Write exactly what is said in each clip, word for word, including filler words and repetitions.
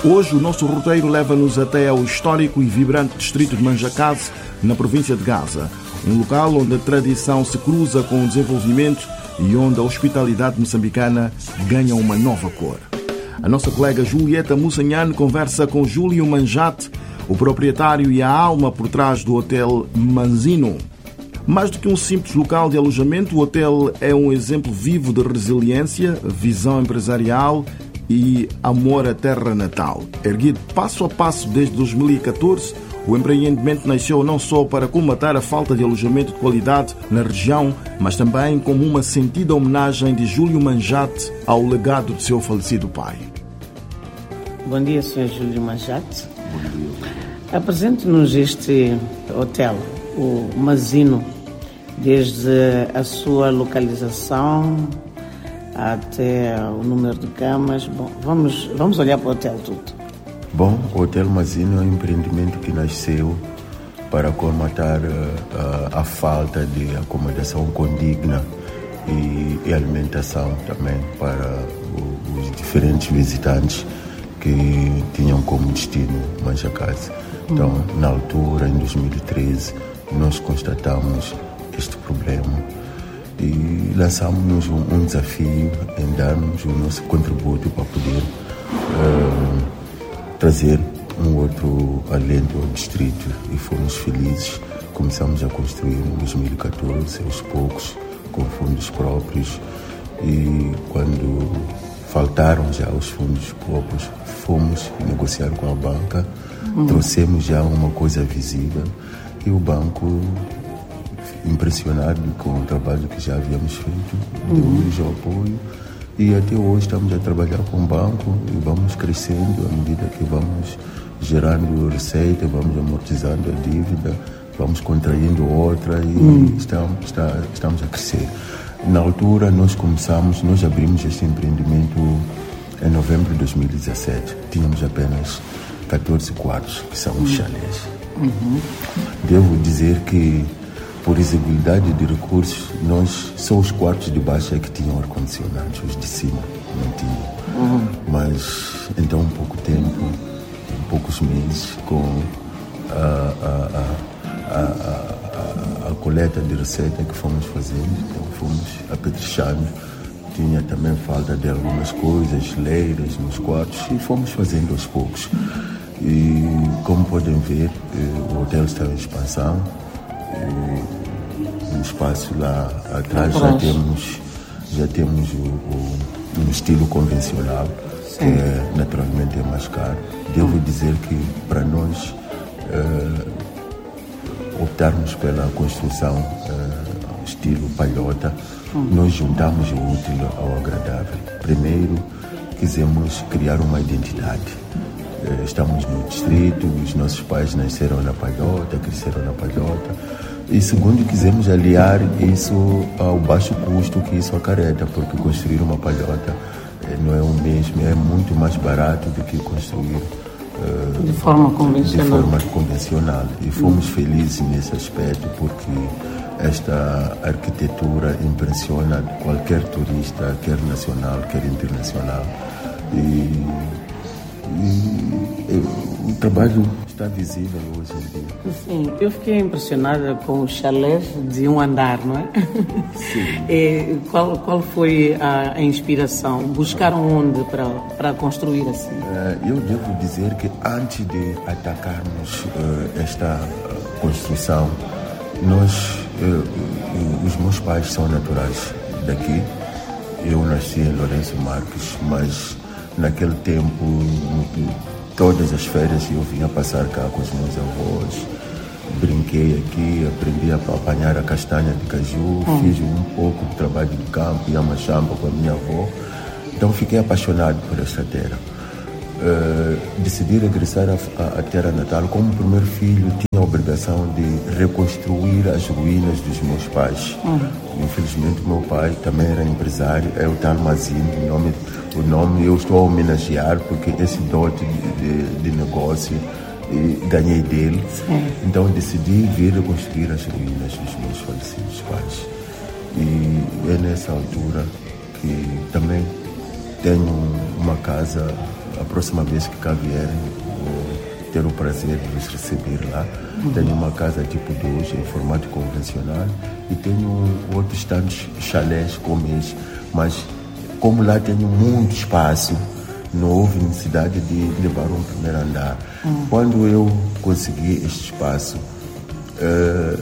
Hoje o nosso roteiro leva-nos até ao histórico e vibrante distrito de Manjacaze, na província de Gaza, um local onde a tradição se cruza com o desenvolvimento e onde a hospitalidade moçambicana ganha uma nova cor. A nossa colega Julieta Mussanhane conversa com Júlio Manjate, o proprietário e a alma por trás do Hotel Manzino. Mais do que um simples local de alojamento, o hotel é um exemplo vivo de resiliência, visão empresarial e amor à terra natal. Erguido passo a passo desde dois mil e catorze, o empreendimento nasceu não só para colmatar a falta de alojamento de qualidade na região, mas também como uma sentida homenagem de Júlio Manjate ao legado de seu falecido pai. Bom dia, senhor Júlio Manjate. Bom dia. Apresente-nos este hotel, o Manzino, desde a sua localização até o número de camas. Bom, vamos, vamos olhar para o hotel tudo. Bom, o Hotel Manzino é um empreendimento que nasceu para colmatar uh, a, a falta de acomodação condigna e, e alimentação também para o, os diferentes visitantes que tinham como destino Manjacaze. Então, hum. na altura, em dois mil e treze, nós constatamos este problema e lançamos um, um desafio em darmos o nosso contributo para poder uh, trazer um outro alento ao distrito, e fomos felizes. Começamos a construir em dois mil e catorze, aos poucos, com fundos próprios, e quando faltaram já os fundos próprios, fomos negociar com a banca, uhum. trouxemos já uma coisa visível, e o banco, impressionado com o trabalho que já havíamos feito, deu-nos o apoio, e até hoje estamos a trabalhar com o banco e vamos crescendo à medida que vamos gerando receita, vamos amortizando a dívida, vamos contraindo outra e hum. estamos, está, estamos a crescer. Na altura nós começamos, nós abrimos este empreendimento em novembro de dois mil e dezassete. Tínhamos apenas catorze quartos, que são os chalés. Uhum. Devo dizer que, por exiguidade de recursos, nós, só os quartos de baixo é que tinham ar-condicionado, os de cima não tinham. Uhum. Mas, então, um pouco tempo, poucos meses, com a, a, a, a, a, a coleta de receita que fomos fazendo, então fomos apetrechando. Tinha também falta de algumas coisas, leiras nos quartos, e fomos fazendo aos poucos. E, como podem ver, o hotel está em expansão. No espaço lá atrás já temos, já temos o, o, um estilo convencional, sim, que é, naturalmente é mais caro. Devo dizer que para nós uh, optarmos pela construção uh, estilo palhota, hum. nós juntamos o útil ao agradável. Primeiro, quisemos criar uma identidade. Uh, estamos no distrito, os nossos pais nasceram na palhota, cresceram na palhota. E segundo, quisemos aliar isso ao baixo custo que isso acarreta, porque construir uma palhota não é o mesmo, é muito mais barato do que construir uh, de forma convencional. De forma convencional. E fomos hum. felizes nesse aspecto, porque esta arquitetura impressiona qualquer turista, quer nacional, quer internacional. E, e, e o trabalho está visível hoje em dia. Sim, eu fiquei impressionada com os chalés de um andar, não é? Sim. E qual, qual foi a, a inspiração? Buscaram onde para, para construir assim? Eu devo dizer que antes de atacarmos uh, esta uh, construção, nós, uh, os meus pais são naturais daqui. Eu nasci em Lourenço Marques, mas naquele tempo, todas as férias eu vinha passar cá com os meus avós, brinquei aqui, aprendi a apanhar a castanha de caju, hum. fiz um pouco de trabalho de campo, ia a Machamba com a minha avó, então fiquei apaixonado por esta terra. Uh, decidi regressar à terra natal. Como primeiro filho, tinha a obrigação de reconstruir as ruínas dos meus pais. Hum. Infelizmente, meu pai também era empresário, é o tal Manzino, o nome, o nome eu estou a homenagear, porque esse dote de, de, de negócio e ganhei dele. Sim. Então decidi vir reconstruir as ruínas dos meus falecidos pais. E é nessa altura que também tenho uma casa a próxima vez que cá vierem, vou ter o prazer de vos receber lá. Uhum. Tenho uma casa tipo dois, em formato convencional, e tenho outros tantos chalés como esse, mas como lá tenho muito espaço, não houve necessidade de levar um primeiro andar. Uhum. Quando eu consegui este espaço, uh,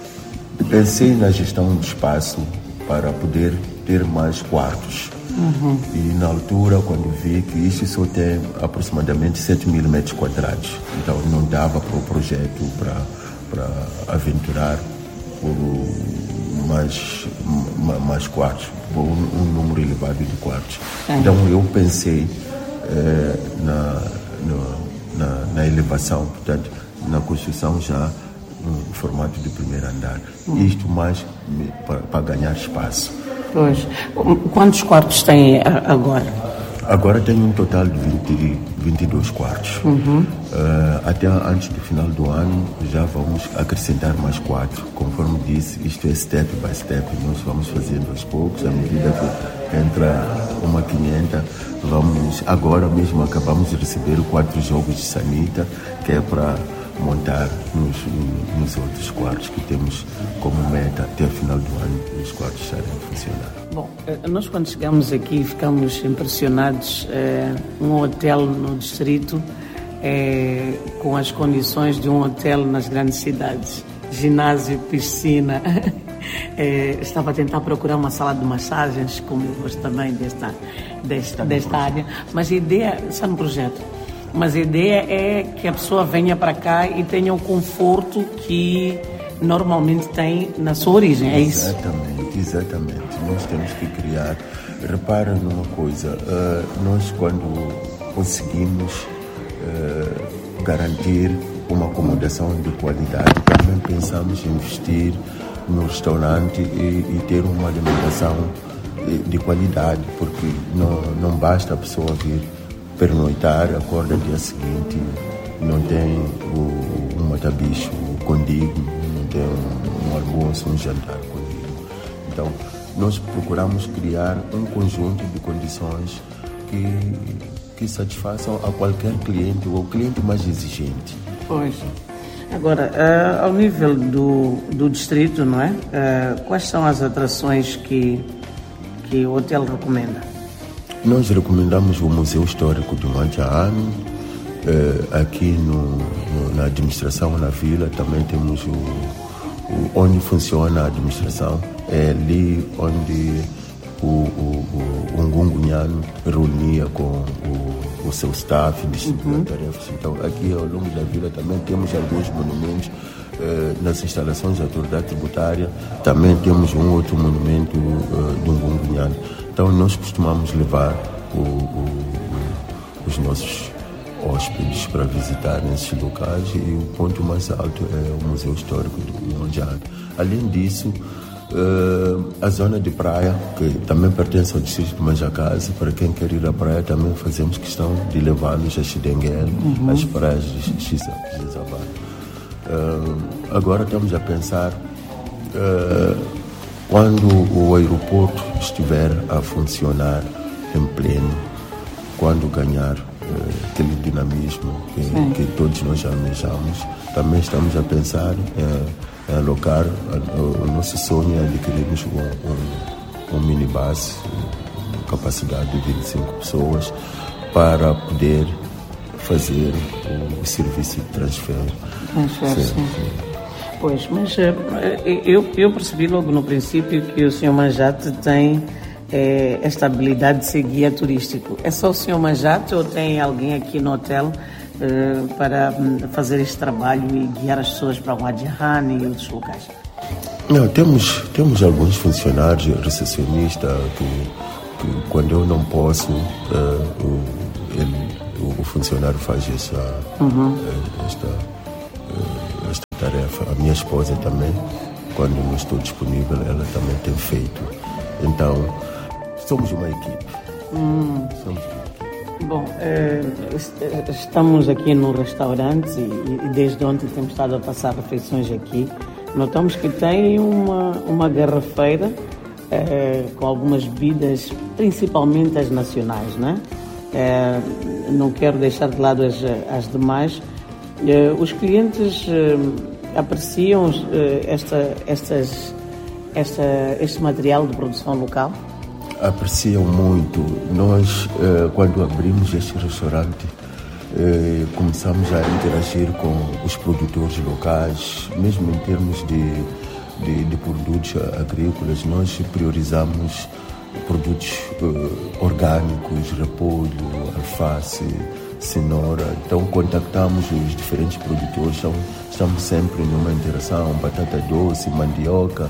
pensei na gestão de espaço para poder ter mais quartos. Uhum. E na altura, quando vi que isto só tem aproximadamente sete mil metros quadrados, então não dava para o projeto para aventurar por mais, mais quartos, por um, um número elevado de quartos. Uhum. Então eu pensei eh, na, na, na, na elevação, portanto, na construção já no formato de primeiro andar. Uhum. Isto mais para, para ganhar espaço. Pois. Quantos quartos tem agora? Agora tem um total de vinte, vinte e dois quartos. Uhum. Uh, até antes do final do ano já vamos acrescentar mais quatro. Conforme disse, isto é step by step. Nós vamos fazendo aos poucos, à medida que entra uma quinhenta. Vamos, agora mesmo acabamos de receber quatro jogos de sanita, que é para montar nos, nos outros quartos que temos como meta até o final do ano os quartos estarem a funcionar. Bom, nós quando chegamos aqui ficamos impressionados. É, um hotel no distrito é, com as condições de um hotel nas grandes cidades, ginásio, piscina. É, estava a tentar procurar uma sala de massagens, como eu gosto também desta, desta, desta área, mas a ideia está no projeto. Mas a ideia é que a pessoa venha para cá e tenha o conforto que normalmente tem na sua origem, é isso? Exatamente, exatamente. Nós temos que criar. Repara numa coisa, uh, nós quando conseguimos uh, garantir uma acomodação de qualidade, também pensamos em investir no restaurante e, e ter uma alimentação de qualidade, porque não, não basta a pessoa vir pernoitar, acorda no dia seguinte, não tem o, um matabicho condigno, não tem um, um almoço, um jantar condigno. Então, nós procuramos criar um conjunto de condições que, que satisfaçam a qualquer cliente, ou o cliente mais exigente. Pois. Agora, uh, ao nível do, do distrito, não é? Uh, quais são as atrações que, que o hotel recomenda? Nós recomendamos o Museu Histórico do Manjaano, eh, aqui no, no, na administração, na vila, também temos o, o, onde funciona a administração, é ali onde o, o, o, o Ngungunhano reunia com o, o seu staff, distribuía uhum. tarefas. Então, aqui ao longo da vila também temos alguns monumentos. Eh, nas instalações da autoridade tributária também temos um outro monumento uh, do Ngungunhano. Então nós costumamos levar o, o, o, os nossos hóspedes para visitar nesses locais, e o ponto mais alto é o Museu Histórico do Manjaano. Além disso, uh, a zona de praia, que também pertence ao distrito de Manjacase, para quem quer ir à praia também fazemos questão de levá-los a Xidenguel, uhum. às praias de Xizabá. Uh, agora estamos a pensar uh, quando o aeroporto estiver a funcionar em pleno, quando ganhar uh, aquele dinamismo que, que todos nós almejamos, também estamos a pensar em, em alocar. O, o nosso sonho é adquirirmos um, um, um minibus, capacidade de vinte e cinco pessoas, para poder fazer o serviço de transfer. Transfer, sim. sim. Pois, mas eu, eu percebi logo no princípio que o senhor Manjate tem é, esta habilidade de ser guia turístico. É só o senhor Manjate ou tem alguém aqui no hotel é, para fazer este trabalho e guiar as pessoas para o Adjahane e outros locais? Não, temos, temos alguns funcionários, recepcionistas, que, que quando eu não posso, uh, o, ele, o, o funcionário faz essa, uhum. esta, esta tarefa. A minha esposa também, quando não estou disponível, ela também tem feito. Então, somos uma equipe. Hum. Somos uma equipe. Bom, eh, estamos aqui no restaurante e, e desde ontem temos estado a passar refeições aqui. Notamos que tem uma, uma garrafeira eh, com algumas bebidas, principalmente as nacionais, não é? É, não quero deixar de lado as, as demais. É, os clientes é, apreciam é, esta, estas, esta, este material de produção local? Apreciam muito. Nós, é, quando abrimos este restaurante, é, começamos a interagir com os produtores locais, mesmo em termos de, de, de produtos agrícolas. Nós priorizamos produtos uh, orgânicos, repolho, alface, cenoura. Então contactamos os diferentes produtores, então, estamos sempre numa interação, batata doce, mandioca.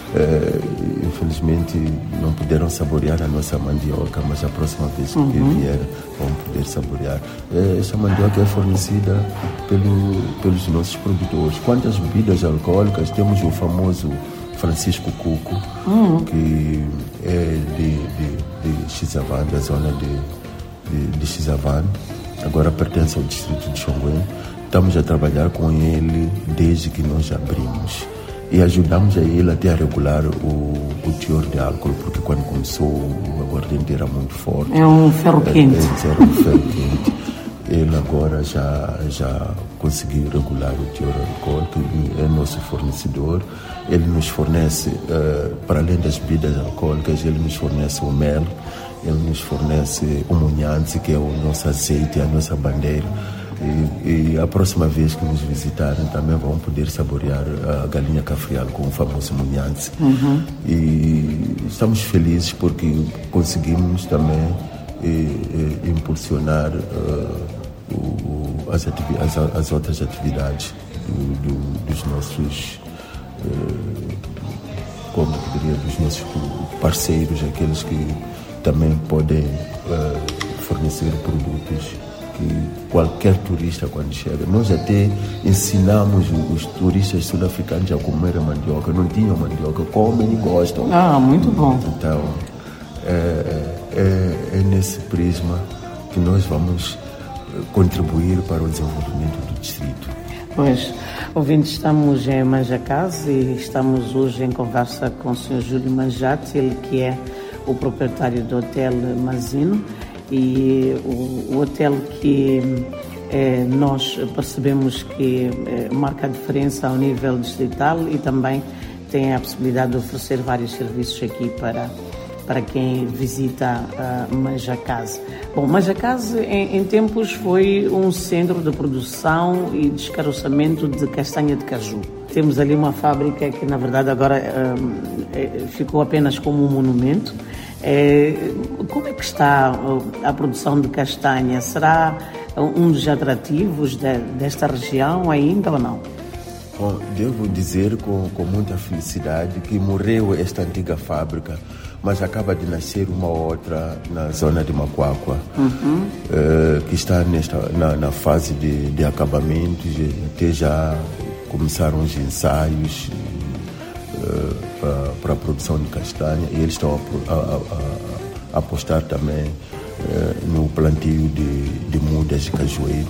Uh, infelizmente não puderam saborear a nossa mandioca, mas a próxima vez uhum. que vier vão poder saborear. Uh, essa mandioca é fornecida pelo, pelos nossos produtores. Quanto às bebidas alcoólicas, temos o famoso Francisco Cuco, uhum. que é de, de, de Xizavane, da zona de, de, de Xizavane, agora pertence ao distrito de Xonguém. Estamos a trabalhar com ele desde que nós abrimos e ajudamos a ele até a regular o, o teor de álcool, porque quando começou o aguardente era muito forte. É um ferro quente. É, era um ferro quente. Ele agora já, já conseguiu regular o teor alcoólico, é nosso fornecedor. Ele nos fornece, uh, para além das bebidas alcoólicas, ele nos fornece o mel, ele nos fornece o munhanzi, que é o nosso azeite, a nossa bandeira. E, e a próxima vez que nos visitarem também vão poder saborear a galinha cafrial com o famoso munhanzi. Uhum. E estamos felizes porque conseguimos também e, e, impulsionar uh, o, as, ativi- as, as outras atividades do, do, dos nossos uh, como eu diria, dos nossos parceiros, aqueles que também podem uh, fornecer produtos que qualquer turista quando chega. Nós até ensinamos os turistas sul-africanos a comer a mandioca. Não tinham mandioca, comem e gostam. Ah, muito bom. Então é, é, é nesse prisma que nós vamos contribuir para o desenvolvimento do distrito. Pois, ouvintes, estamos em Manjacás e estamos hoje em conversa com o senhor Júlio Manjate, ele que é o proprietário do Hotel Mazino, e o, o hotel que eh, nós percebemos que eh, marca a diferença ao nível distrital e também tem a possibilidade de oferecer vários serviços aqui para, para quem visita uh, Manjacás. Bom, Manjacás em, em tempos foi um centro de produção e descaroçamento de castanha de caju. Temos ali uma fábrica que na verdade agora um, ficou apenas como um monumento. É, como é que está a produção de castanha? Será um dos atrativos de, desta região ainda ou não? Bom, devo dizer com, com muita felicidade que morreu esta antiga fábrica, mas acaba de nascer uma outra na zona de Macuacua, uhum. eh, que está nesta, na, na fase de, de acabamento, até já começaram os ensaios Uh, para a produção de castanha, e eles estão a, a, a, a apostar também uh, no plantio de, de mudas de cajueiro.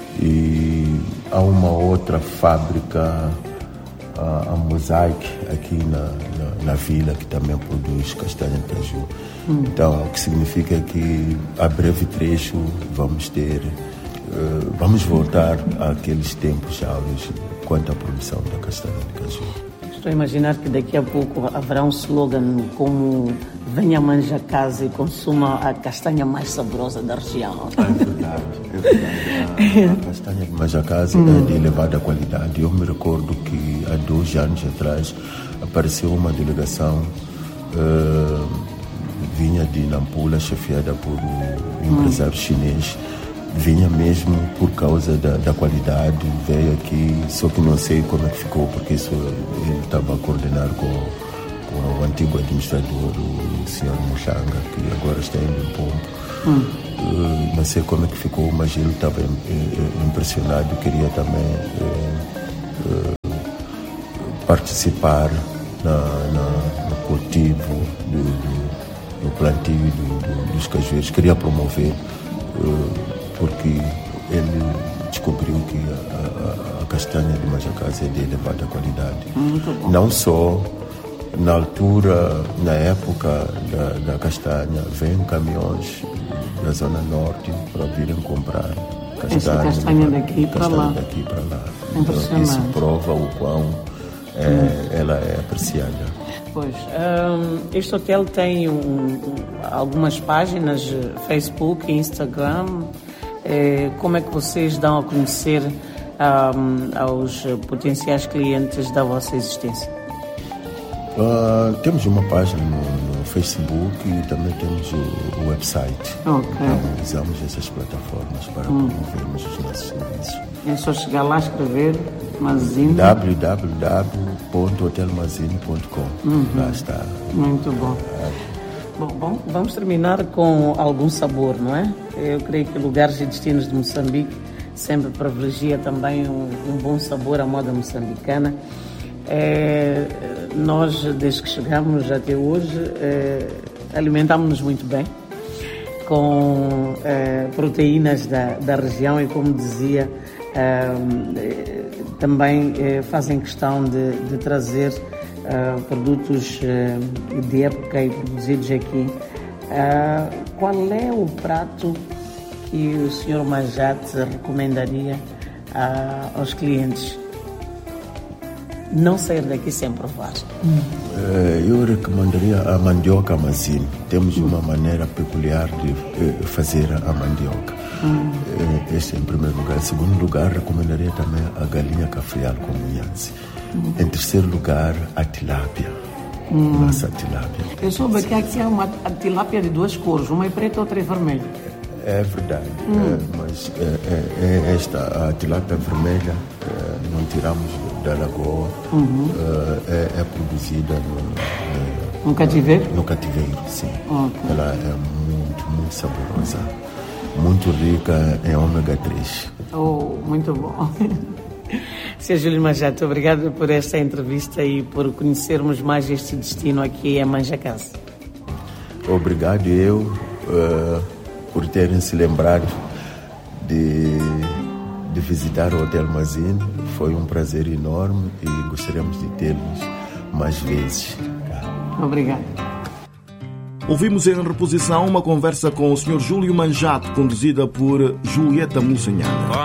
E há uma outra fábrica, a, a Mosaic, aqui na, na, na vila, que também produz castanha de caju. Hum. Então, o que significa que a breve trecho vamos ter, uh, vamos voltar àqueles tempos áureos quanto à produção da castanha de caju. Estou a imaginar que daqui a pouco haverá um slogan como venha a Manjacás e consuma a castanha mais saborosa da região. É verdade, é verdade. A, a castanha de Manjacás hum. é de elevada qualidade. Eu me recordo que há dois anos atrás apareceu uma delegação uh, vinha de Nampula, chefiada por um empresário hum. chinês. Vinha mesmo por causa da, da qualidade, veio aqui, só que não sei como é que ficou, porque isso ele estava a coordenar com, com o antigo administrador, o senhor Muxanga, que agora está em Limpopo. Hum. Uh, não sei como é que ficou, mas ele estava uh, impressionado, queria também uh, uh, participar na, na, no cultivo, do, do, no plantio do, do, dos cajueiros, queria promover. Uh, porque ele descobriu que a, a, a castanha de Manjacás é de elevada qualidade. Não só na altura, na época da, da castanha, vêm caminhões da Zona Norte para virem comprar castanha, essa castanha daqui para lá. Daqui para lá. Impressionante. Isso prova o quão é, hum. ela é apreciada. Pois, um, este hotel tem um, um, algumas páginas, Facebook, Instagram. Eh, como é que vocês dão a conhecer um, aos potenciais clientes da vossa existência? Uh, temos uma página no, no Facebook e também temos o, o website. Okay. Então, usamos essas plataformas para hum. promovermos os nossos serviços. É só chegar lá e escrever Mazine. w w w ponto hotel mazine ponto com. Uhum. Lá está. Muito bom. bom. Bom, vamos terminar com algum sabor, não é? Eu creio que lugares e destinos de Moçambique sempre privilegia também um, um bom sabor à moda moçambicana. É, nós, desde que chegamos até hoje, é, alimentamos-nos muito bem com é, proteínas da, da região e, como dizia, é, também é, fazem questão de, de trazer é, produtos é, de época e produzidos aqui. É, qual é o prato que o senhor Manjate recomendaria a, aos clientes não sair daqui sem provar? Hum. Eu recomendaria a mandioca Mazine. Temos hum. uma maneira peculiar de fazer a mandioca. Hum. Este em primeiro lugar. Em segundo lugar, recomendaria também a galinha cafrial com munhanze. Hum. Em terceiro lugar, a tilápia. Hum. Nossa tilápia. Eu soube que aqui há uma tilápia de duas cores, uma é preta e outra é vermelha. É verdade, hum. é, mas é, é, é esta, a tilápia vermelha, é, não tiramos da lagoa, uhum. é, é produzida no, é, no cativeiro? No cativeiro, sim. Okay. Ela é muito, muito saborosa, muito rica em ômega três. Oh, muito bom. senhor Júlio Manjate, obrigado por esta entrevista e por conhecermos mais este destino aqui em Manjacase. Obrigado eu. Uh, por terem se lembrado de, de visitar o Hotel Mazine. Foi um prazer enorme e gostaríamos de tê-los mais vezes. Obrigado. Ouvimos em reposição uma conversa com o senhor Júlio Manjate, conduzida por Julieta Monsanhada.